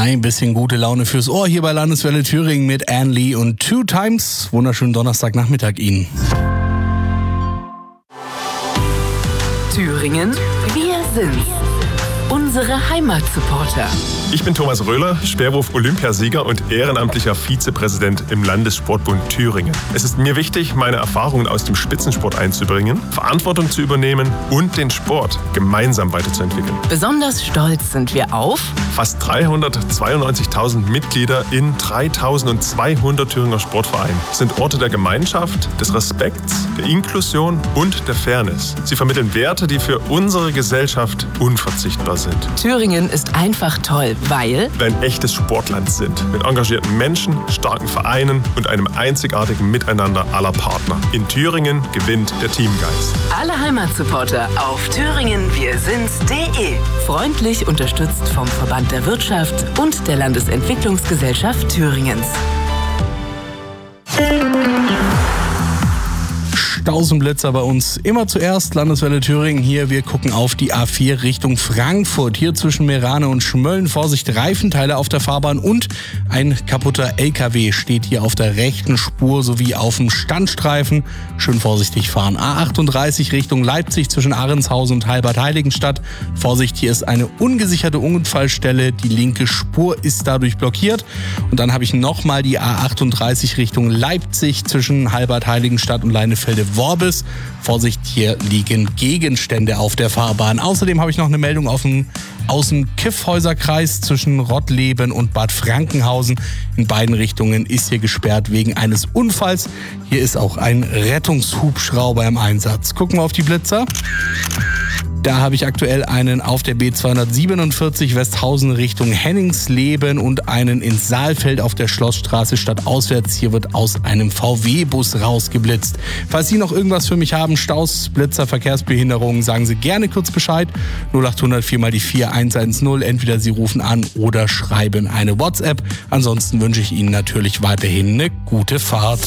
Ein bisschen gute Laune fürs Ohr hier bei Landeswelle Thüringen mit Anne Lee und Two Times. Wunderschönen Donnerstagnachmittag Ihnen. Thüringen, wir sind's. Unsere Heimatsupporter. Ich bin Thomas Röhler, Speerwurf-Olympiasieger und ehrenamtlicher Vizepräsident im Landessportbund Thüringen. Es ist mir wichtig, meine Erfahrungen aus dem Spitzensport einzubringen, Verantwortung zu übernehmen und den Sport gemeinsam weiterzuentwickeln. Besonders stolz sind wir auf fast 392.000 Mitglieder in 3.200 Thüringer Sportvereinen sind Orte der Gemeinschaft, des Respekts, der Inklusion und der Fairness. Sie vermitteln Werte, die für unsere Gesellschaft unverzichtbar sind. Thüringen ist einfach toll, weil wir ein echtes Sportland sind, mit engagierten Menschen, starken Vereinen und einem einzigartigen Miteinander aller Partner. In Thüringen gewinnt der Teamgeist. Alle Heimatsupporter auf thüringenwirsind's.de. Freundlich unterstützt vom Verband der Wirtschaft und der Landesentwicklungsgesellschaft Thüringens. Stausenblitzer bei uns. Immer zuerst Landeswelle Thüringen hier. Wir gucken auf die A4 Richtung Frankfurt. Hier zwischen Meerane und Schmölln. Vorsicht, Reifenteile auf der Fahrbahn und ein kaputter LKW steht hier auf der rechten Spur sowie auf dem Standstreifen. Schön vorsichtig fahren. A38 Richtung Leipzig zwischen Ahrendshausen und Halbert-Heiligenstadt. Vorsicht, hier ist eine ungesicherte Unfallstelle. Die linke Spur ist dadurch blockiert. Und dann habe ich nochmal die A38 Richtung Leipzig zwischen Halbert-Heiligenstadt und Leinefelde-Worbis. Vorsicht, hier liegen Gegenstände auf der Fahrbahn. Außerdem habe ich noch eine Meldung aus dem Kyffhäuserkreis zwischen Rottleben und Bad Frankenhausen. In beiden Richtungen ist hier gesperrt wegen eines Unfalls. Hier ist auch ein Rettungshubschrauber im Einsatz. Gucken wir auf die Blitzer. Da habe ich aktuell einen auf der B247 Westhausen Richtung Henningsleben und einen in Saalfeld auf der Schlossstraße stadtauswärts. Hier wird aus einem VW-Bus rausgeblitzt. Falls Sie noch irgendwas für mich haben, Staus, Blitzer, Verkehrsbehinderungen, sagen Sie gerne kurz Bescheid. 0800 4 mal die 4110. Entweder Sie rufen an oder schreiben eine WhatsApp. Ansonsten wünsche ich Ihnen natürlich weiterhin eine gute Fahrt.